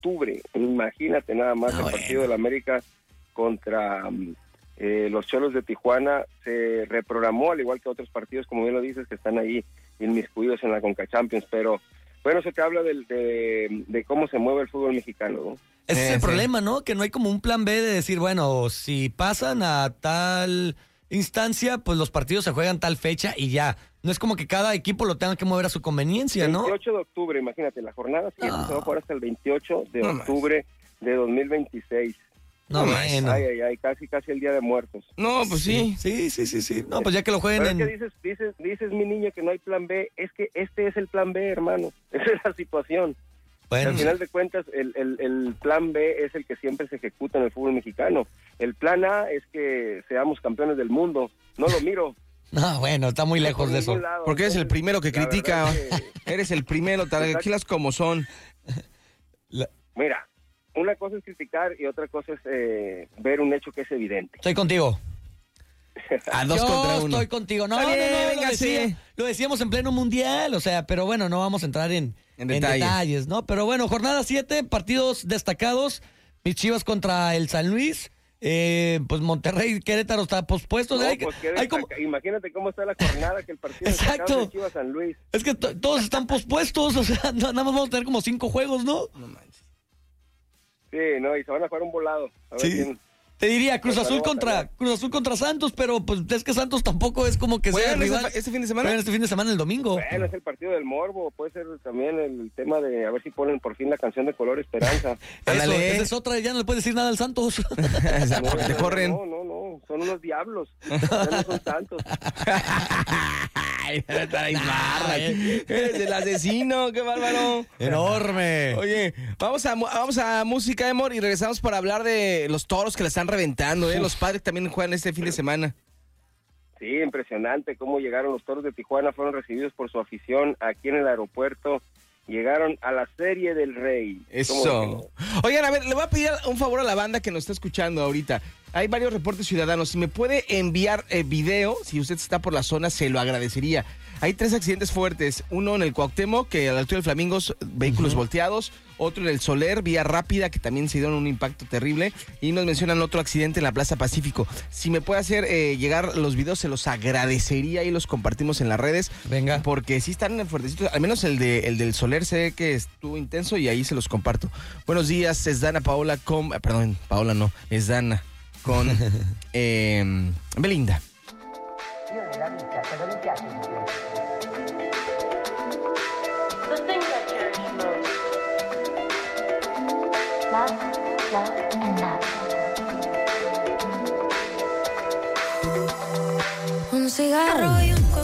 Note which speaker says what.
Speaker 1: octubre. Imagínate nada más, el partido del América contra los Cholos de Tijuana se reprogramó, al igual que otros partidos, como bien lo dices, que están ahí inmiscuidos en la Conca Champions, pero bueno, eso te habla de cómo se mueve el fútbol mexicano, ¿no?
Speaker 2: Ese es el problema, ¿no? Que no hay como un plan B de decir, bueno, si pasan a tal instancia, pues los partidos se juegan tal fecha y ya. No es como que cada equipo lo tenga que mover a su conveniencia, ¿no?
Speaker 1: 28 de octubre, imagínate, la jornada 7 se va a jugar hasta el 28 de octubre de 2026.
Speaker 2: No, bueno.
Speaker 1: Ay, casi el Día de Muertos.
Speaker 3: No, pues sí.
Speaker 2: Sí. No, pues ya que lo jueguen
Speaker 1: Pero es que dices, mi niño, que no hay plan B. Es que este es el plan B, hermano. Esa es la situación.
Speaker 2: Bueno.
Speaker 1: Al final de cuentas, el plan B es el que siempre se ejecuta en el fútbol mexicano. El plan A es que seamos campeones del mundo. No lo miro.
Speaker 2: No, bueno, está muy lejos de eso.
Speaker 1: Lado.
Speaker 3: Porque eres el primero que critica. Eres el primero, tranquilas como son.
Speaker 1: Mira, una cosa es criticar y otra cosa es ver un hecho que es evidente.
Speaker 2: Estoy contigo.
Speaker 3: A 2 contra 1.
Speaker 2: Estoy contigo. No,
Speaker 3: véngase.
Speaker 2: lo decíamos en pleno mundial, o sea, pero bueno, no vamos a entrar en detalles, ¿no? Pero bueno, jornada 7, partidos destacados. Mis Chivas contra el San Luis. Pues Monterrey, Querétaro está pospuesto.
Speaker 1: No, imagínate cómo está la jornada, que el partido
Speaker 2: Exacto.
Speaker 1: de Chivas San Luis.
Speaker 2: Es que todos están pospuestos, o sea, nada más vamos a tener como 5 juegos, ¿no?
Speaker 3: No manches.
Speaker 1: Sí, no, y se van a jugar un volado. A ver quién.
Speaker 2: Te diría Cruz Azul contra Santos, pero pues es que Santos tampoco es como que sea rival.
Speaker 3: ¿Este fin de semana?
Speaker 2: Este fin de semana, el domingo.
Speaker 1: Bueno, es el partido del morbo, puede ser también el tema de a ver si ponen por fin la canción de Color Esperanza.
Speaker 2: Esa es otra, ya no le puedes decir nada al Santos.
Speaker 3: Porque te corren.
Speaker 1: No, son unos diablos, ya no son santos.
Speaker 3: Eres el asesino, qué bárbaro.
Speaker 2: Enorme.
Speaker 3: Oye, vamos a música, Emor, y regresamos para hablar de los Toros que la están reventando, Los Padres también juegan este fin de semana.
Speaker 1: Sí, impresionante cómo llegaron los Toros de Tijuana, fueron recibidos por su afición aquí en el aeropuerto. Llegaron a la Serie del Rey.
Speaker 3: Eso. Oigan, a ver, le voy a pedir un favor a la banda que nos está escuchando ahorita. Hay varios reportes ciudadanos. Si me puede enviar video, si usted está por la zona, se lo agradecería. Hay 3 accidentes fuertes. Uno en el Cuauhtémoc, que a la altura del Flamingos, vehículos volteados. Otro en el Soler, vía rápida, que también se dieron un impacto terrible. Y nos mencionan otro accidente en la Plaza Pacífico. Si me puede hacer llegar los videos, se los agradecería y los compartimos en las redes.
Speaker 2: Venga.
Speaker 3: Porque sí están fuertecitos. Al menos el del Soler sé que estuvo intenso y ahí se los comparto. Buenos días, es Dana Paola con... Perdón, Paola no, es Dana con Belinda.
Speaker 4: The things I cherish most. Love, and love. Un cigarro y un